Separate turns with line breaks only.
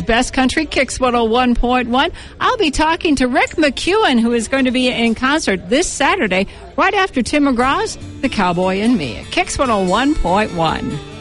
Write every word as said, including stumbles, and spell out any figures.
Best Country, Kicks one oh one point one. I'll be talking to Rick McEwen, who is going to be in concert this Saturday, right after Tim McGraw's The Cowboy and Me. Kicks one oh one point one.